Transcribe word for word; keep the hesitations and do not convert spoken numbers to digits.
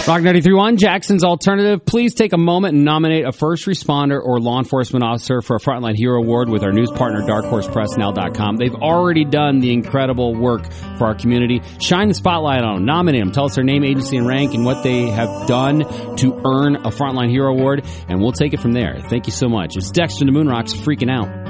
Rock ninety-three point one, Jackson's Alternative. Please take a moment and nominate a first responder or law enforcement officer for a Frontline Hero Award with our news partner, dark horse press now dot com. They've already done the incredible work for our community. Shine the spotlight on them. Nominate them. Tell us their name, agency, and rank, and what they have done to earn a Frontline Hero Award, and we'll take it from there. Thank you so much. It's Dexter the Moonrocks freaking out.